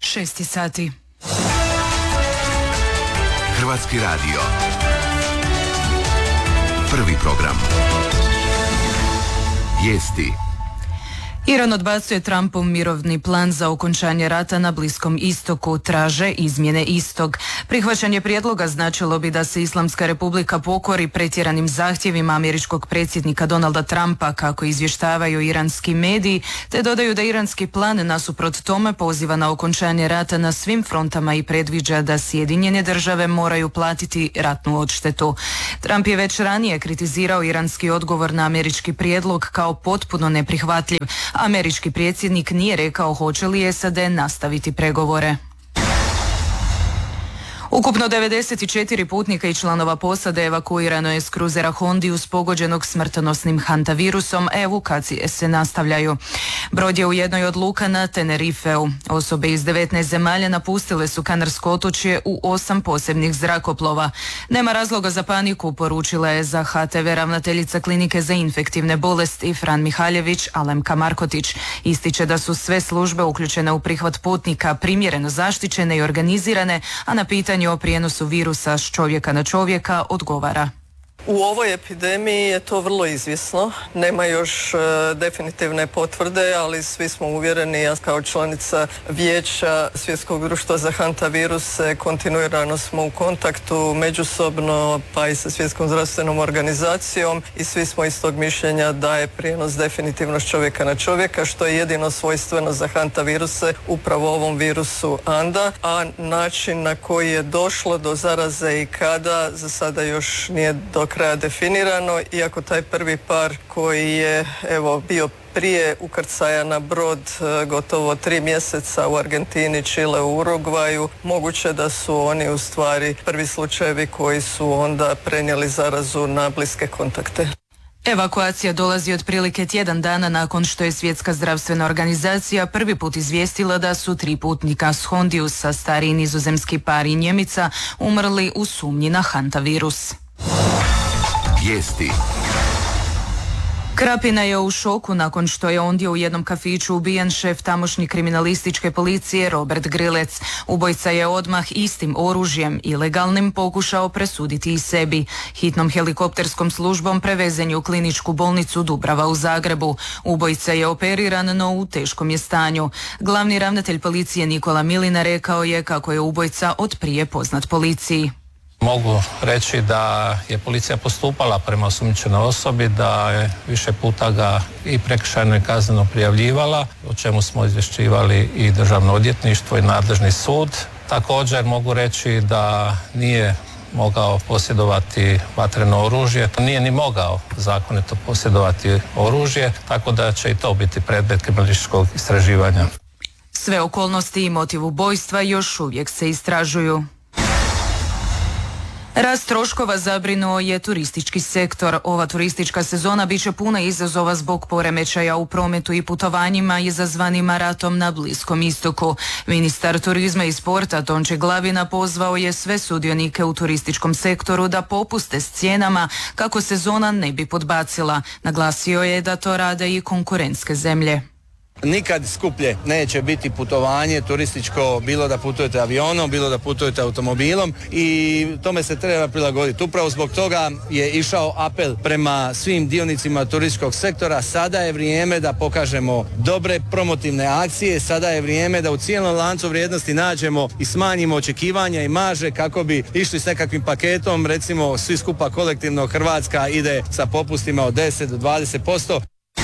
6 sati. Hrvatski radio. Prvi program. Vijesti. Iran odbacuje Trumpov mirovni plan za okončanje rata na Bliskom istoku, traže izmjene istog. Prihvaćanje prijedloga značilo bi da se Islamska republika pokori pretjeranim zahtjevima američkog predsjednika Donalda Trumpa, kako izvještavaju iranski mediji, te dodaju da iranski plan nasuprot tome poziva na okončanje rata na svim frontama i predviđa da Sjedinjene države moraju platiti ratnu odštetu. Trump je već ranije kritizirao iranski odgovor na američki prijedlog kao potpuno neprihvatljiv. Američki predsjednik nije rekao hoće li SAD nastaviti pregovore. Ukupno 94 putnika i članova posade evakuirano je s kruzera Hondius pogođenog smrtonosnim hantavirusom, a evakuacije se nastavljaju. Brod je u jednoj od luka na Tenerifeu. Osobe iz 19 zemalja napustile su Kanarsko otočje u 8 posebnih zrakoplova. Nema razloga za paniku, poručila je za HTV ravnateljica klinike za infektivne bolesti Fran Mihaljević Alemka Markotić. Ističe da su sve službe uključene u prihvat putnika primjereno zaštićene i organizirane, a na pitanje o prijenosu virusa s čovjeka na čovjeka odgovara. U ovoj epidemiji je to vrlo izvjesno, nema još definitivne potvrde, ali svi smo uvjereni, ja kao članica Vijeća Svjetskog društva za hantaviruse kontinuirano smo u kontaktu međusobno, pa i sa Svjetskom zdravstvenom organizacijom i svi smo istog mišljenja da je prijenos definitivno s čovjeka na čovjeka, što je jedino svojstveno za hantaviruse, upravo ovom virusu ANDA, a način na koji je došlo do zaraze i kada za sada još nije do kraja definirano, iako taj prvi par koji je bio prije ukrcaja na brod gotovo 3 mjeseca u Argentini, Čile, u Urugvaju, moguće da su oni u stvari prvi slučajevi koji su onda prenijeli zarazu na bliske kontakte. Evakuacija dolazi otprilike tjedan dana nakon što je Svjetska zdravstvena organizacija prvi put izvijestila da su 3 putnika s Hondiusa, stariji nizozemski par i Njemica, umrli u sumnji na hantavirus. Vijesti. Krapina je u šoku nakon što je ondje u jednom kafiću ubijen šef tamošnje kriminalističke policije Robert Grilec. Ubojica je odmah istim oružjem, ilegalnim, pokušao presuditi i sebi. Hitnom helikopterskom službom prevezen je u kliničku bolnicu Dubrava u Zagrebu. Ubojica je operiran, no u teškom je stanju. Glavni ravnatelj policije Nikola Milina rekao je kako je ubojica od prije poznat policiji. Mogu reći da je policija postupala prema osumnjičenoj osobi, da je više puta ga i prekršajno i kazneno prijavljivala, o čemu smo izvješćivali i Državno odvjetništvo i nadležni sud. Također mogu reći da nije mogao posjedovati vatreno oružje, nije ni mogao zakonito posjedovati oružje, tako da će i to biti predmet kriminalističkog istraživanja. Sve okolnosti i motiv ubojstva još uvijek se istražuju. Rast troškova zabrinuo je turistički sektor. Ova turistička sezona bit će puna izazova zbog poremećaja u prometu i putovanjima izazvanima ratom na Bliskom istoku. Ministar turizma i sporta Tonči Glavina pozvao je sve sudionike u turističkom sektoru da popuste s cijenama kako sezona ne bi podbacila. Naglasio je da to rade i konkurentske zemlje. Nikad skuplje neće biti putovanje turističko, bilo da putujete avionom, bilo da putujete automobilom, i tome se treba prilagoditi. Upravo zbog toga je išao apel prema svim dionicima turističkog sektora. Sada je vrijeme da pokažemo dobre promotivne akcije, sada je vrijeme da u cijelom lancu vrijednosti nađemo i smanjimo očekivanja i marže kako bi išli s nekakvim paketom, recimo svi skupa kolektivno Hrvatska ide sa popustima od 10 do 20%.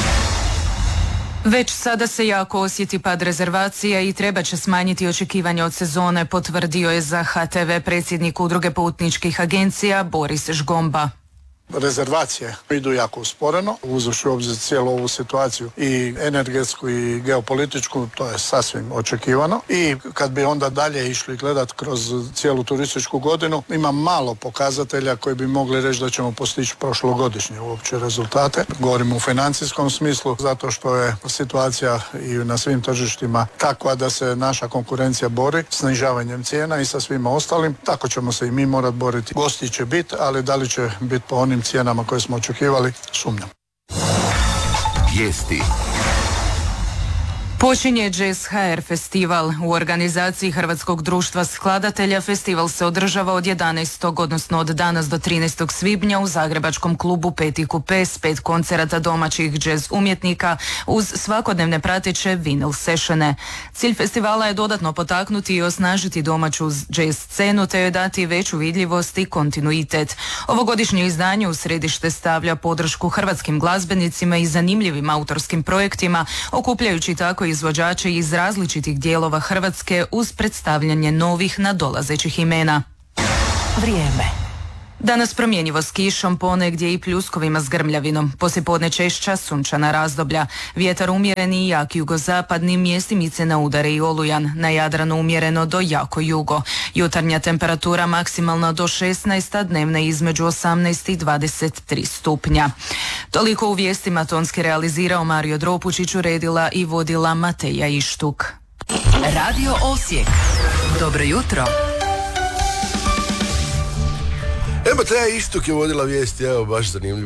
Već sada se jako osjeti pad rezervacija i treba će smanjiti očekivanja od sezone, potvrdio je za HTV predsjednik Udruge putničkih agencija Boris Žgomba. Rezervacije idu jako usporeno, uzevši u obzir cijelu ovu situaciju i energetsku i geopolitičku, to je sasvim očekivano. I kad bi onda dalje išli gledat kroz cijelu turističku godinu, ima malo pokazatelja koji bi mogli reći da ćemo postići prošlogodišnje uopće rezultate. Govorimo u financijskom smislu, zato što je situacija i na svim tržištima takva da se naša konkurencija bori snižavanjem cijena i sa svima ostalim. Tako ćemo se i mi morati boriti. Gosti će biti, ali da li će biti po onim cijenama koje smo očekivali, sumnjam. Vijesti. Počinje Jazz HR festival. U organizaciji Hrvatskog društva skladatelja festival se održava od 11. odnosno od danas do 13. svibnja u zagrebačkom klubu Peti kupe s 5 koncerata domaćih jazz umjetnika uz svakodnevne prateće vinyl sessione. Cilj festivala je dodatno potaknuti i osnažiti domaću jazz scenu te joj dati veću vidljivost i kontinuitet. Ovogodišnje izdanje u središte stavlja podršku hrvatskim glazbenicima i zanimljivim autorskim projektima, okupljajući tako izvođače iz različitih dijelova Hrvatske uz predstavljanje novih nadolazećih imena. Vrijeme. Danas promjenjivo s kišom, ponegdje i pljuskovima s grmljavinom. Poslijepodne češća sunčana razdoblja. Vjetar umjereni i jak jugozapadni, mjestimice na udare i olujan. Na Jadranu umjereno do jako jugo. Jutarnja temperatura maksimalna do 16, a dnevna između 18 i 23 stupnja. Toliko u vijestima tonski realizirao Mario Dropučić, uredila i vodila Mateja Ištuk. Radio Osijek. Dobro jutro. Mateja Ištuk je vodila vijesti, evo baš zanimljivo.